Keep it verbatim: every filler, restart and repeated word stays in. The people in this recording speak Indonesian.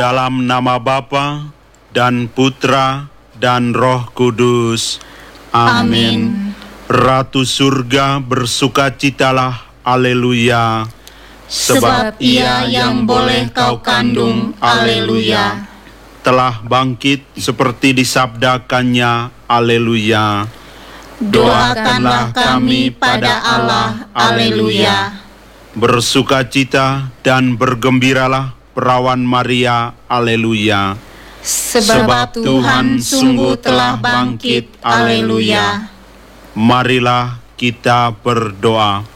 Dalam nama Bapa dan Putra dan Roh Kudus. Amin. Ratu surga, bersukacitalah, haleluya. Sebab Ia yang boleh kau kandung, haleluya, telah bangkit seperti disabdakannya, haleluya. Doakanlah kami pada Allah, haleluya. Bersukacita dan bergembiralah perawan Maria, haleluya. Sebab Tuhan sungguh telah bangkit, haleluya. Marilah kita berdoa.